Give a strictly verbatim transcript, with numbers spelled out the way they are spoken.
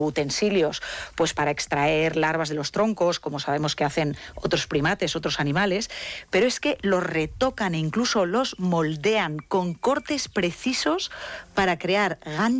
utensilios pues para extraer larvas de los troncos, como sabemos que hacen otros primates, otros animales, pero es que los retocan e incluso los moldean con cortes precisos para crear ganchos